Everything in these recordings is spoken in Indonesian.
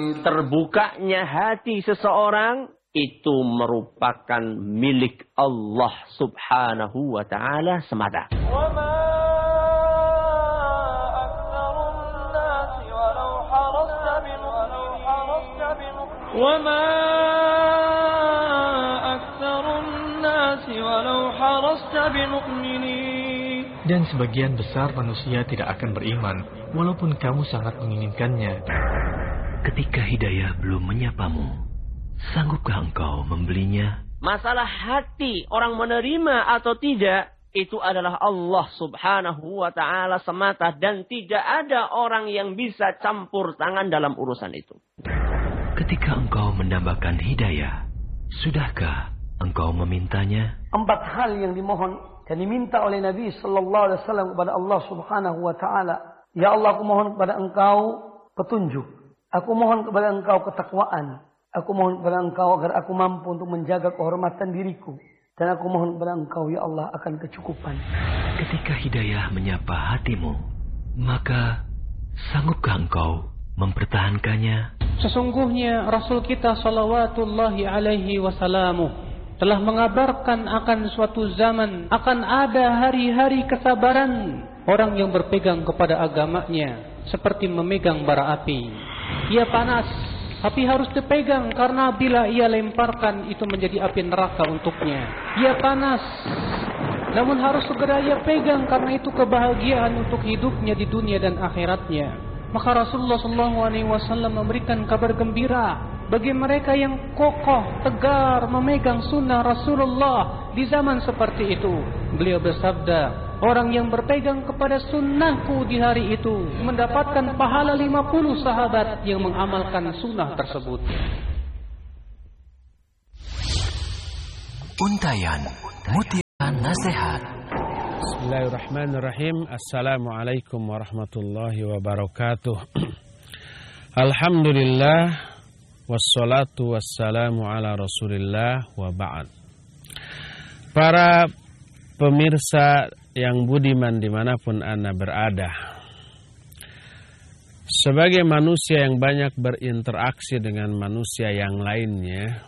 Terbukanya hati seseorang itu merupakan milik Allah Subhanahu wa ta'ala semata. Dan sebagian besar manusia tidak akan beriman, walaupun kamu sangat menginginkannya. Ketika hidayah belum menyapamu, sanggupkah engkau membelinya? Masalah hati orang menerima atau tidak, itu adalah Allah Subhanahu wa ta'ala semata. Dan tidak ada orang yang bisa campur tangan dalam urusan itu. Ketika engkau mendambakan hidayah, sudahkah engkau memintanya? 4 hal yang dimohon dan diminta oleh Nabi sallallahu alaihi wasallam kepada Allah Subhanahu wa taala. Ya Allah, aku mohon kepada Engkau petunjuk. Aku mohon kepada Engkau ketakwaan. Aku mohon kepada Engkau agar aku mampu untuk menjaga kehormatan diriku. Dan aku mohon kepada Engkau, ya Allah, akan kecukupan. Ketika hidayah menyapa hatimu, maka sanggupkah engkau mempertahankannya? Sesungguhnya Rasul kita salawatullahi alaihi wasallamu telah mengabarkan akan suatu zaman akan ada hari-hari kesabaran orang yang berpegang kepada agamanya seperti memegang bara api. Ia panas, api harus dipegang karena bila ia lemparkan itu menjadi api neraka untuknya. Ia panas, namun harus segera ia pegang karena itu kebahagiaan untuk hidupnya di dunia dan akhiratnya. Maka Rasulullah SAW memberikan kabar gembira bagi mereka yang kokoh, tegar, memegang sunnah Rasulullah di zaman seperti itu. Beliau bersabda, orang yang berpegang kepada sunnahku di hari itu mendapatkan pahala 50 sahabat yang mengamalkan sunnah tersebut. Untayan Mutiara Nasihat. Bismillahirrahmanirrahim. Assalamualaikum warahmatullahi wabarakatuh. Alhamdulillah, wassalatu wassalamu ala rasulillah wa ba'd. Para pemirsa yang budiman dimanapun Anda berada, sebagai manusia yang banyak berinteraksi dengan manusia yang lainnya,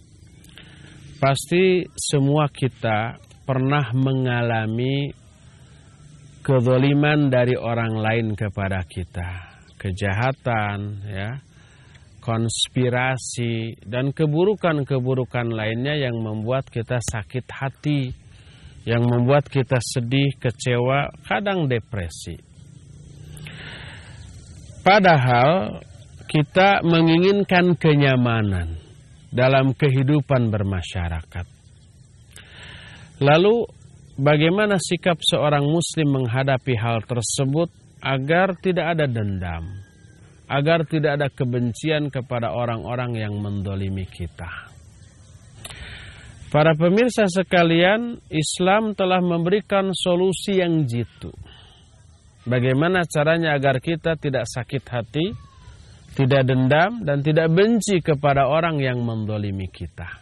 pasti semua kita pernah mengalami kezaliman dari orang lain kepada kita, kejahatan, ya, konspirasi, dan keburukan-keburukan lainnya yang membuat kita sakit hati, yang membuat kita sedih, kecewa, kadang depresi. Padahal kita menginginkan kenyamanan dalam kehidupan bermasyarakat. Lalu bagaimana sikap seorang muslim menghadapi hal tersebut agar tidak ada dendam, agar tidak ada kebencian kepada orang-orang yang mendolimi kita? Para pemirsa sekalian, Islam telah memberikan solusi yang jitu. Bagaimana caranya agar kita tidak sakit hati, tidak dendam, dan tidak benci kepada orang yang mendolimi kita,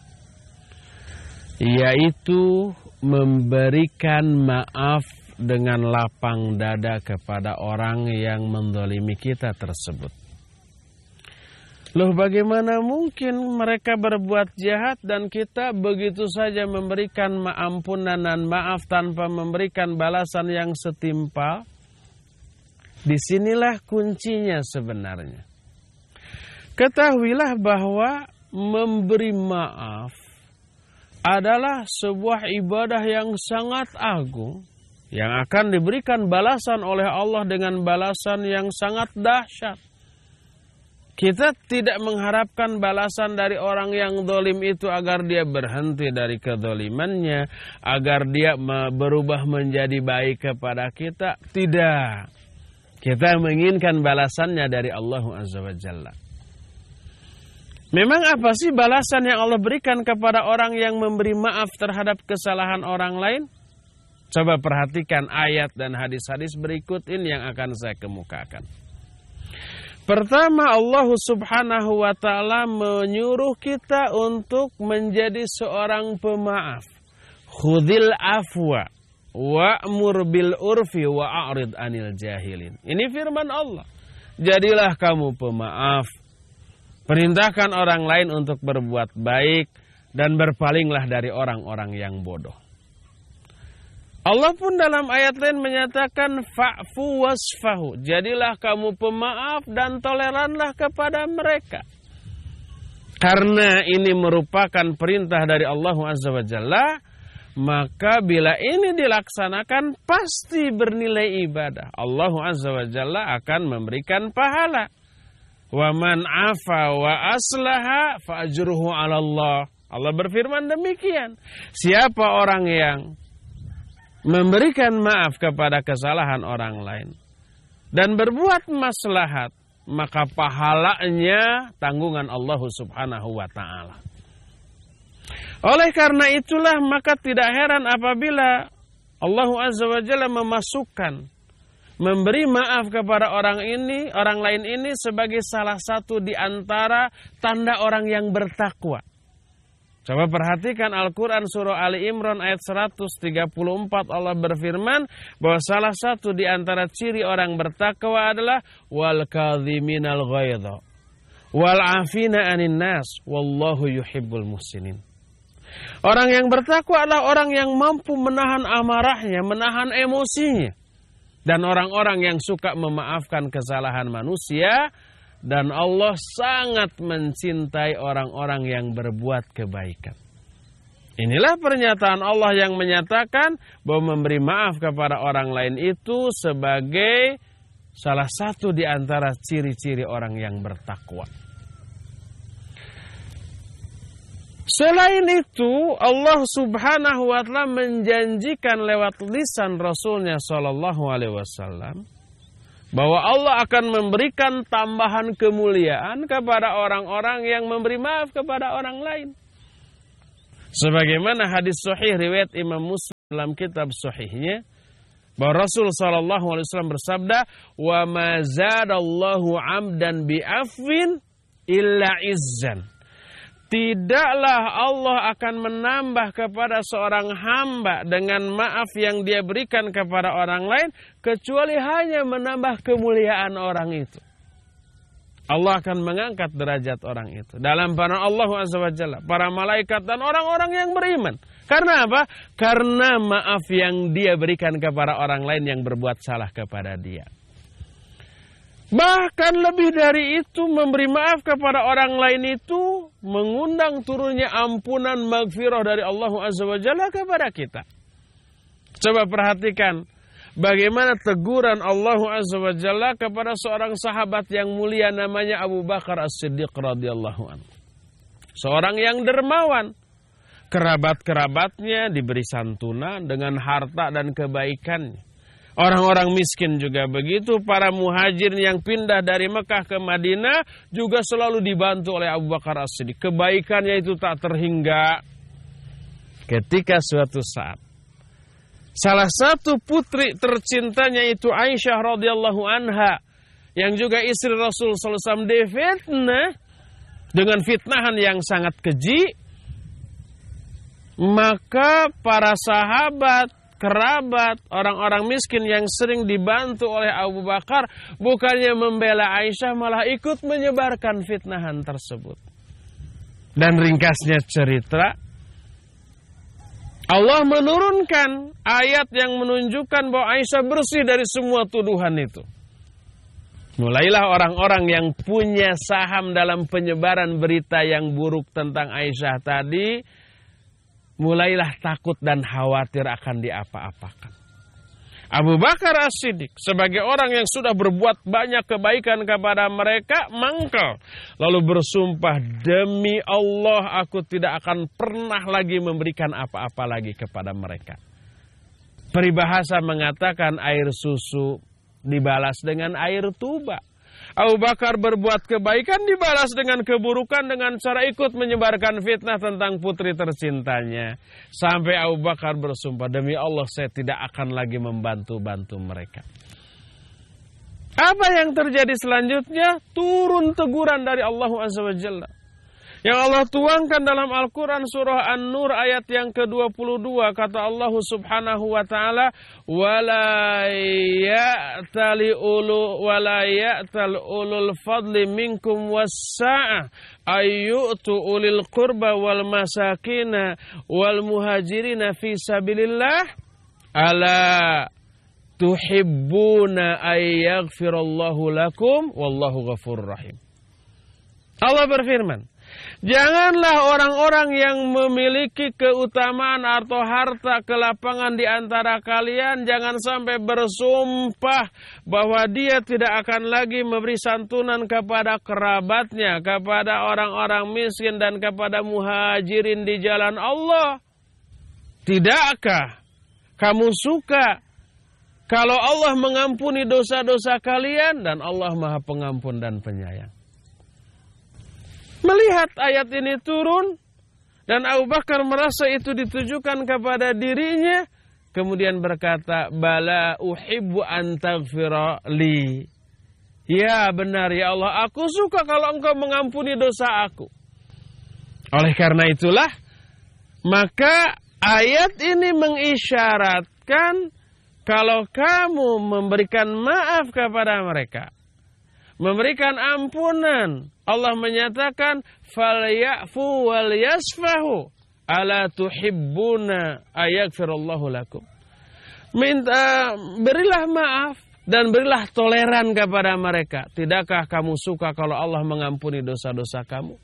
yaitu memberikan maaf dengan lapang dada kepada orang yang mendolimi kita tersebut. Loh, bagaimana mungkin mereka berbuat jahat dan kita begitu saja memberikan ampunan dan maaf tanpa memberikan balasan yang setimpal? Disinilah kuncinya sebenarnya. Ketahuilah bahwa memberi maaf adalah sebuah ibadah yang sangat agung, yang akan diberikan balasan oleh Allah dengan balasan yang sangat dahsyat. Kita tidak mengharapkan balasan dari orang yang zalim itu agar dia berhenti dari kezalimannya, agar dia berubah menjadi baik kepada kita. Tidak. Kita menginginkan balasannya dari Allah Azza wa Jalla. Memang apa sih balasan yang Allah berikan kepada orang yang memberi maaf terhadap kesalahan orang lain? Coba perhatikan ayat dan hadis-hadis berikut ini yang akan saya kemukakan. Pertama, Allah Subhanahu wa ta'ala menyuruh kita untuk menjadi seorang pemaaf. Khudhil afwa wa'mur bil urfi wa'arid anil jahilin. Ini firman Allah. Jadilah kamu pemaaf. Perintahkan orang lain untuk berbuat baik dan berpalinglah dari orang-orang yang bodoh. Allah pun dalam ayat lain menyatakan fa'fu wasfahu. Jadilah kamu pemaaf dan toleranlah kepada mereka. Karena ini merupakan perintah dari Allah Azza wa Jalla, maka bila ini dilaksanakan pasti bernilai ibadah. Allah Azza wa Jalla akan memberikan pahala. Wa man afa wa aslaha fa ajruhu 'ala Allah. Allah berfirman demikian. Siapa orang yang memberikan maaf kepada kesalahan orang lain dan berbuat maslahat, maka pahalanya tanggungan Allah Subhanahu wa ta'ala. Oleh karena itulah maka tidak heran apabila Allah Azza wa Jalla memasukkan memberi maaf kepada orang lain ini sebagai salah satu di antara tanda orang yang bertakwa. Coba perhatikan Al-Quran surah Ali Imran ayat 134, Allah berfirman bahwa salah satu di antara ciri orang bertakwa adalah wal kadhiminal ghaidha wal afina 'anil nas wallahu yuhibbul muhsinin. Orang yang bertakwa adalah orang yang mampu menahan amarahnya, menahan emosinya, dan orang-orang yang suka memaafkan kesalahan manusia. Dan Allah sangat mencintai orang-orang yang berbuat kebaikan. Inilah pernyataan Allah yang menyatakan bahwa memberi maaf kepada orang lain itu sebagai salah satu di antara ciri-ciri orang yang bertakwa. Selain itu, Allah Subhanahu wa ta'ala menjanjikan lewat lisan Rasulnya sallallahu alaihi wasallam bahwa Allah akan memberikan tambahan kemuliaan kepada orang-orang yang memberi maaf kepada orang lain. Sebagaimana hadis sahih riwayat Imam Muslim dalam kitab sahihnya, bahwa Rasul sallallahu alaihi wasallam bersabda, "Wa ma zadallahu 'amdan bi'afwin illa izzan." Tidaklah Allah akan menambah kepada seorang hamba dengan maaf yang dia berikan kepada orang lain, kecuali hanya menambah kemuliaan orang itu. Allah akan mengangkat derajat orang itu. Dalam pandangan Allah Azza wa Jalla, para malaikat dan orang-orang yang beriman. Karena apa? Karena maaf yang dia berikan kepada orang lain yang berbuat salah kepada dia. Bahkan lebih dari itu, memberi maaf kepada orang lain itu mengundang turunnya ampunan maghfirah dari Allah Azza wa Jalla kepada kita. Coba perhatikan bagaimana teguran Allah Azza wa Jalla kepada seorang sahabat yang mulia namanya Abu Bakar As-Siddiq radhiyallahu anhu. Seorang yang dermawan. Kerabat-kerabatnya diberi santunan dengan harta dan kebaikannya. Orang-orang miskin juga begitu. Para muhajir yang pindah dari Mekah ke Madinah juga selalu dibantu oleh Abu Bakar As-Siddiq. Kebaikannya itu tak terhingga. Ketika suatu saat, salah satu putri tercintanya itu Aisyah radhiyallahu anha, yang juga istri Rasul sallallahu alaihi wasallam, difitnah dengan fitnahan yang sangat keji. Maka para sahabat, kerabat, orang-orang miskin yang sering dibantu oleh Abu Bakar, bukannya membela Aisyah, malah ikut menyebarkan fitnahan tersebut. Dan ringkasnya cerita, Allah menurunkan ayat yang menunjukkan bahwa Aisyah bersih dari semua tuduhan itu. Mulailah orang-orang yang punya saham dalam penyebaran berita yang buruk tentang Aisyah tadi, mulailah takut dan khawatir akan diapa-apakan. Abu Bakar As-Siddiq sebagai orang yang sudah berbuat banyak kebaikan kepada mereka, mangkal. Lalu bersumpah, demi Allah aku tidak akan pernah lagi memberikan apa-apa lagi kepada mereka. Peribahasa mengatakan air susu dibalas dengan air tuba. Abu Bakar berbuat kebaikan dibalas dengan keburukan dengan cara ikut menyebarkan fitnah tentang putri tercintanya. Sampai Abu Bakar bersumpah, demi Allah saya tidak akan lagi membantu-bantu mereka. Apa yang terjadi selanjutnya? Turun teguran dari Allah Azza wa Jalla. Yang Allah tuangkan dalam Al-Quran surah An-Nur ayat yang ke-22. Kata Allah subhanahu wa ta'ala, وَلَا يَأْتَلْ ulul fadli minkum was-sa'ah ayyu'tu ulil qurba wal masakina wal muhajirina fi sabilillah ala tuhibbuna ayyaghfirallahu lakum wallahu ghafurur rahim. Allah berfirman, janganlah orang-orang yang memiliki keutamaan atau harta kelapangan di antara kalian jangan sampai bersumpah bahwa dia tidak akan lagi memberi santunan kepada kerabatnya, kepada orang-orang miskin dan kepada muhajirin di jalan Allah. Tidakkah kamu suka kalau Allah mengampuni dosa-dosa kalian dan Allah Maha Pengampun dan Penyayang? Melihat ayat ini turun dan Abu Bakar merasa itu ditujukan kepada dirinya, kemudian berkata, bala uhibbu an taghfira li. Ya benar ya Allah, aku suka kalau engkau mengampuni dosa aku. Oleh karena itulah, maka ayat ini mengisyaratkan kalau kamu memberikan maaf kepada mereka, memberikan ampunan, Allah menyatakan falyafu wal yasfahu ala tuhibbuna ayaghfirallahu lakum. Berilah maaf dan berilah toleran kepada mereka. Tidakkah kamu suka kalau Allah mengampuni dosa-dosa kamu?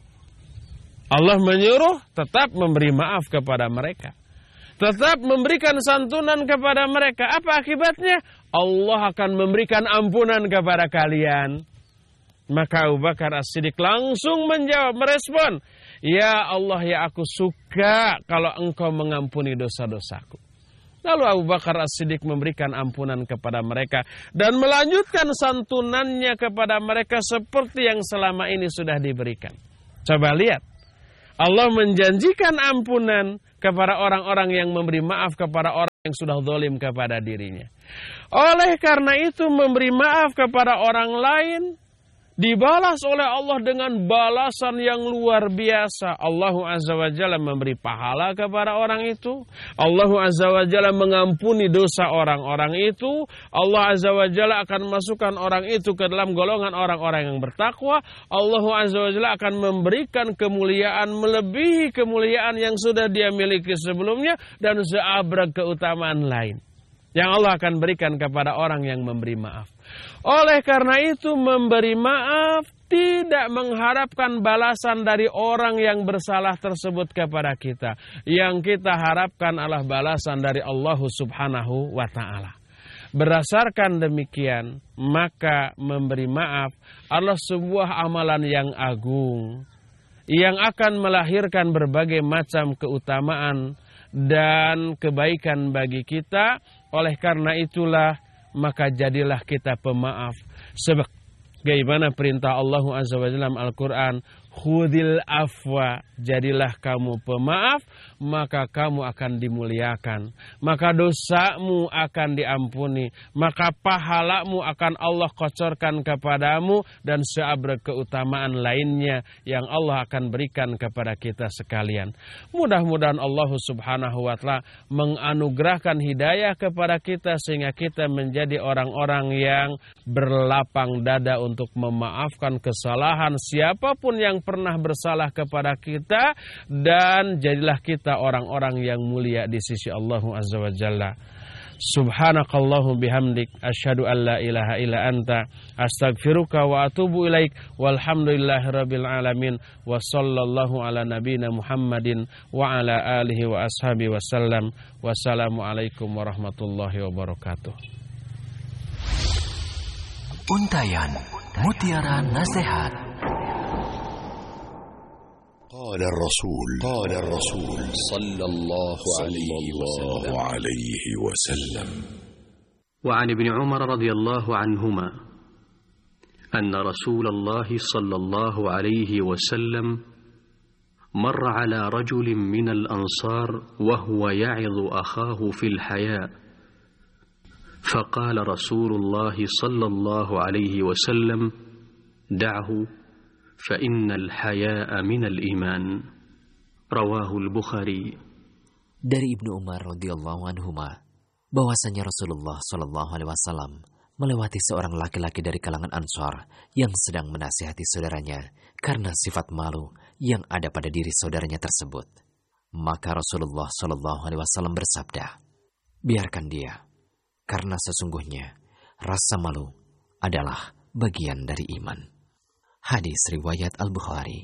Allah menyuruh tetap memberi maaf kepada mereka, tetap memberikan santunan kepada mereka. Apa akibatnya? Allah akan memberikan ampunan kepada kalian. Maka Abu Bakar As-Siddiq langsung menjawab, merespon, ya Allah, ya aku suka kalau engkau mengampuni dosa-dosaku. Lalu Abu Bakar As-Siddiq memberikan ampunan kepada mereka dan melanjutkan santunannya kepada mereka seperti yang selama ini sudah diberikan. Coba lihat, Allah menjanjikan ampunan kepada orang-orang yang memberi maaf kepada orang yang sudah zalim kepada dirinya. Oleh karena itu, memberi maaf kepada orang lain dibalas oleh Allah dengan balasan yang luar biasa. Allah Azza wa Jalla memberi pahala kepada orang itu. Allah Azza wa Jalla mengampuni dosa orang-orang itu. Allah Azza wa Jalla akan masukkan orang itu ke dalam golongan orang-orang yang bertakwa. Allah Azza wa Jalla akan memberikan kemuliaan melebihi kemuliaan yang sudah dia miliki sebelumnya dan seabrek keutamaan lain yang Allah akan berikan kepada orang yang memberi maaf. Oleh karena itu, memberi maaf tidak mengharapkan balasan dari orang yang bersalah tersebut kepada kita. Yang kita harapkan adalah balasan dari Allah Subhanahu wa ta'ala. Berdasarkan demikian, maka memberi maaf adalah sebuah amalan yang agung, yang akan melahirkan berbagai macam keutamaan dan kebaikan bagi kita. Oleh karena itulah, maka jadilah kita pemaaf. Sebagaimana perintah Allah Azza wa Jalla dalam Al-Quran, khudil afwa, jadilah kamu pemaaf, maka kamu akan dimuliakan, maka dosamu akan diampuni, maka pahalamu akan Allah kocorkan kepadamu, dan seabrek keutamaan lainnya yang Allah akan berikan kepada kita sekalian. Mudah-mudahan Allah Subhanahu wa ta'ala menganugerahkan hidayah kepada kita sehingga kita menjadi orang-orang yang berlapang dada untuk memaafkan kesalahan siapapun yang pernah bersalah kepada kita, dan jadilah kita orang-orang yang mulia di sisi Allah Azza wa Jalla. Subhanakallahu bihamdik, asyhadu an la ilaha illa anta, astaghfiruka wa atubu ilaik, walhamdulillahi rabbil alamin, wa sallallahu ala nabina Muhammadin wa ala alihi wa ashabihi wasallam. Wassalamualaikum warahmatullahi wabarakatuh. Untayan Mutiara Nasihat. قال الرسول صلى الله عليه وسلم وعن ابن عمر رضي الله عنهما أن رسول الله صلى الله عليه وسلم مر على رجل من الأنصار وهو يعظ أخاه في الحياء، فقال رسول الله صلى الله عليه وسلم: دعه فإن الحياء من الإيمان رواه البخاري. Dari Ibnu Umar radhiyallahu anhuma bahwasanya Rasulullah shallallahu alaihi wasallam melewati seorang laki-laki dari kalangan Ansar yang sedang menasihati saudaranya karena sifat malu yang ada pada diri saudaranya tersebut. Maka Rasulullah shallallahu alaihi wasallam bersabda, "Biarkan dia, karena sesungguhnya rasa malu adalah bagian dari iman." Hadis riwayat Al-Bukhari.